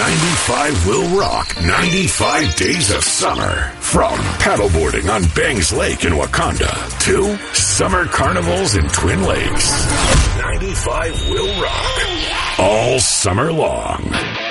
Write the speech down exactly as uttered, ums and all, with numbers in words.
ninety-five will rock ninety-five days of summer. From paddleboarding on Bangs Lake in Wakanda to summer carnivals in Twin Lakes. ninety-five will rock all summer long.